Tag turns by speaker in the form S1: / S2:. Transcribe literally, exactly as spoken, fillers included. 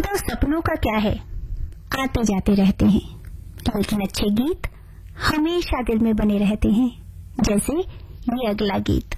S1: तो सपनों का क्या है, आते जाते रहते हैं, लेकिन अच्छे गीत हमेशा दिल में बने रहते हैं, जैसे ये अगला गीत।